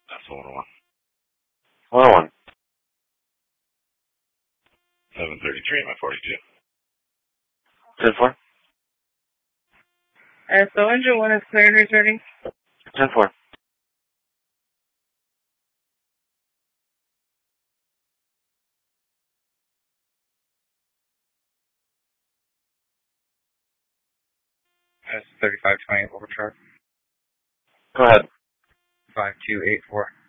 That's 101. 101. 733 my 42. 10-4. So engine 1 is cleared, returning. 10-4. S 3520 overcharge. Go ahead. 5284.